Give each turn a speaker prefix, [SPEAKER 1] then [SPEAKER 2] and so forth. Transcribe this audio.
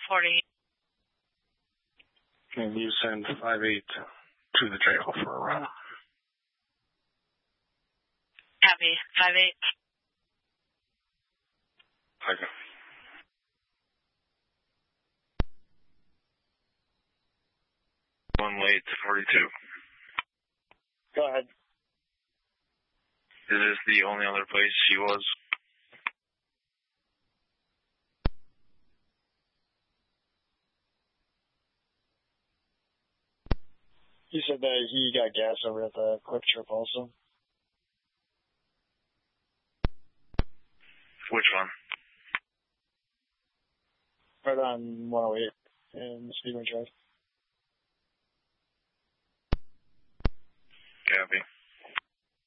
[SPEAKER 1] 40.
[SPEAKER 2] Can you send 5-8 to the trail for a run?
[SPEAKER 1] Copy. 5-8.
[SPEAKER 2] Second. One late, 42.
[SPEAKER 3] Go ahead.
[SPEAKER 2] Is this the only other place she was?
[SPEAKER 3] He said that he got gas over at the Quick Trip also.
[SPEAKER 2] Which one?
[SPEAKER 3] Right on 108 in Speedway Drive.
[SPEAKER 2] Copy.